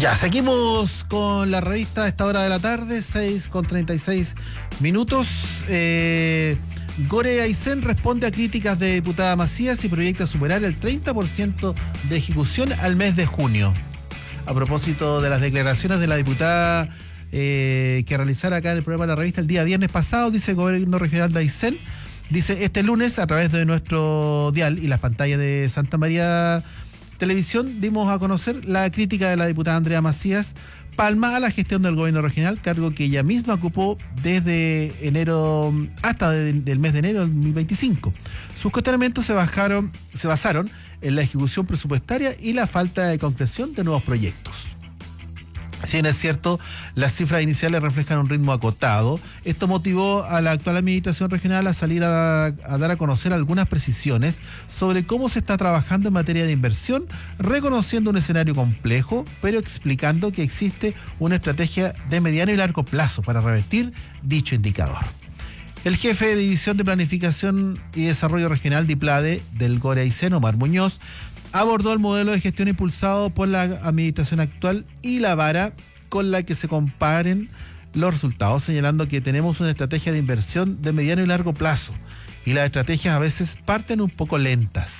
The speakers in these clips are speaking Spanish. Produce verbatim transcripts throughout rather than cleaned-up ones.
Ya, seguimos con la revista a esta hora de la tarde, seis con treinta y seis minutos. Eh, Gore Aysén responde a críticas de diputada Macías y proyecta superar el treinta por ciento de ejecución al mes de junio. A propósito de las declaraciones de la diputada eh, que realizara acá en el programa de la revista el día viernes pasado, dice el Gobierno Regional de Aysén, dice, este lunes a través de nuestro dial y las pantallas de Santa María Televisión dimos a conocer la crítica de la diputada Andrea Macías Palma a la gestión del gobierno regional, cargo que ella misma ocupó desde enero hasta de, del mes de enero del dos mil veinticinco. Sus cuestionamientos se, bajaron, se basaron en la ejecución presupuestaria y la falta de concreción de nuevos proyectos. Si bien es cierto, las cifras iniciales reflejan un ritmo acotado, esto motivó a la actual administración regional a salir a, a dar a conocer algunas precisiones sobre cómo se está trabajando en materia de inversión, reconociendo un escenario complejo, pero explicando que existe una estrategia de mediano y largo plazo para revertir dicho indicador. El jefe de División de Planificación y Desarrollo Regional DIPLADE del Gore Aysén, Omar Muñoz, abordó el modelo de gestión impulsado por la administración actual y la vara con la que se comparen los resultados, señalando que tenemos una estrategia de inversión de mediano y largo plazo y las estrategias a veces parten un poco lentas.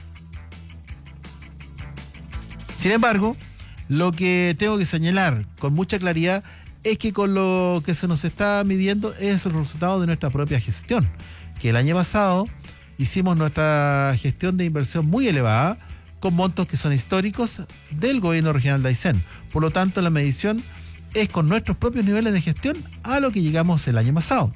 Sin embargo, lo que tengo que señalar con mucha claridad es que con lo que se nos está midiendo es el resultado de nuestra propia gestión, que el año pasado hicimos nuestra gestión de inversión muy elevada, con montos que son históricos del gobierno regional de Aysén. Por lo tanto, la medición es con nuestros propios niveles de gestión a lo que llegamos el año pasado.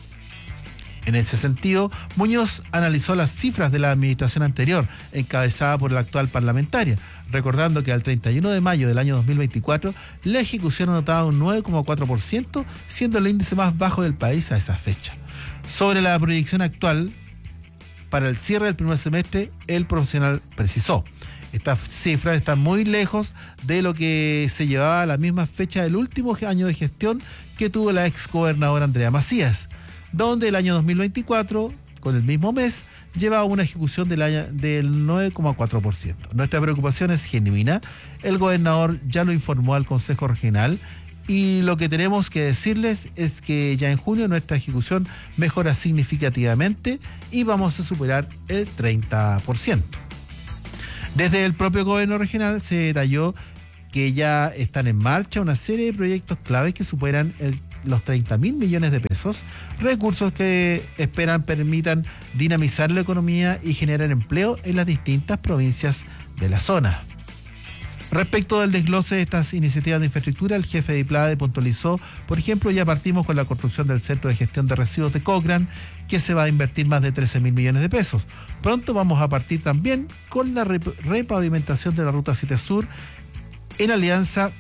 En ese sentido, Muñoz analizó las cifras de la administración anterior, encabezada por la actual parlamentaria, recordando que al treinta y uno de mayo del año dos mil veinticuatro, la ejecución anotaba un nueve coma cuatro por ciento, siendo el índice más bajo del país a esa fecha. Sobre la proyección actual, para el cierre del primer semestre, el profesional precisó: estas cifras están muy lejos de lo que se llevaba a la misma fecha del último año de gestión que tuvo la ex gobernadora Andrea Macías, donde el año dos mil veinticuatro, con el mismo mes, llevaba una ejecución del, año, del nueve coma cuatro por ciento. Nuestra preocupación es genuina, el gobernador ya lo informó al Consejo Regional, y lo que tenemos que decirles es que ya en junio nuestra ejecución mejora significativamente y vamos a superar el treinta por ciento. Desde el propio gobierno regional se detalló que ya están en marcha una serie de proyectos claves que superan el, los treinta mil millones de pesos, recursos que esperan permitan dinamizar la economía y generar empleo en las distintas provincias de la zona. Respecto del desglose de estas iniciativas de infraestructura, el jefe de DIPLADE puntualizó, por ejemplo, ya partimos con la construcción del Centro de Gestión de Residuos de Cochrane, que se va a invertir más de trece mil millones de pesos. Pronto vamos a partir también con la rep- repavimentación de la Ruta siete Sur en alianza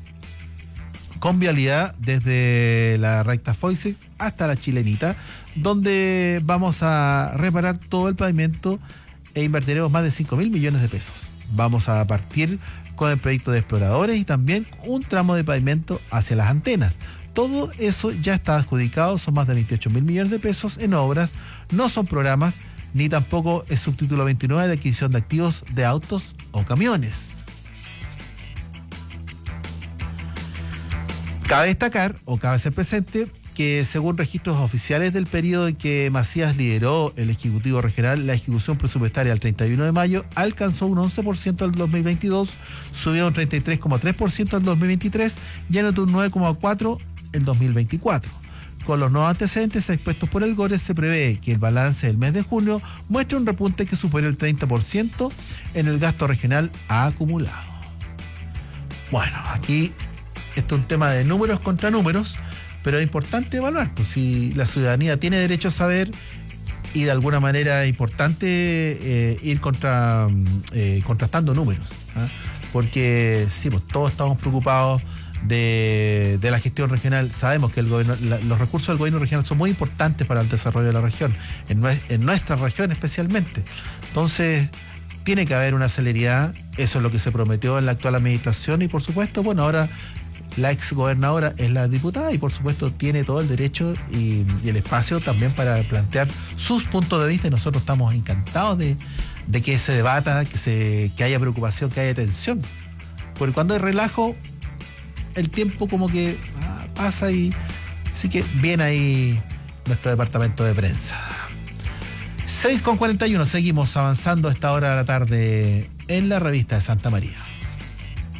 con Vialidad desde la recta Foises hasta la Chilenita, donde vamos a reparar todo el pavimento e invertiremos más de cinco mil millones de pesos. Vamos a partir con el proyecto de exploradores y también un tramo de pavimento hacia las antenas. Todo eso ya está adjudicado, son más de veintiocho mil millones de pesos en obras, no son programas, ni tampoco es subtítulo veintinueve de adquisición de activos de autos o camiones. Cabe destacar, o cabe ser presente, que según registros oficiales del periodo en que Macías lideró el Ejecutivo Regional, la ejecución presupuestaria al treinta y uno de mayo alcanzó un once por ciento en el dos mil veintidós, subió a un treinta y tres coma tres por ciento en el dos mil veintitrés y anotó un nueve coma cuatro por ciento en dos mil veinticuatro. Con los nuevos antecedentes expuestos por el Gore, se prevé que el balance del mes de junio muestre un repunte que supere el treinta por ciento en el gasto regional acumulado. Bueno, aquí esto es un tema de números contra números, pero es importante evaluar, pues si la ciudadanía tiene derecho a saber, y de alguna manera es importante eh, ir contra, eh, contrastando números, ¿eh? Porque sí, pues todos estamos preocupados de, de la gestión regional. Sabemos que el gobierno, la, los recursos del gobierno regional son muy importantes para el desarrollo de la región, en, en nuestra región especialmente. Entonces, tiene que haber una celeridad, eso es lo que se prometió en la actual administración, y por supuesto, bueno, ahora la ex gobernadora es la diputada y por supuesto tiene todo el derecho y, y el espacio también para plantear sus puntos de vista, y nosotros estamos encantados de, de que se debata, que, se, que haya preocupación, que haya tensión. Porque cuando hay relajo, el tiempo como que ah, pasa y así que bien ahí nuestro departamento de prensa. seis con cuarenta y uno, seguimos avanzando a esta hora de la tarde en la revista de Santa María.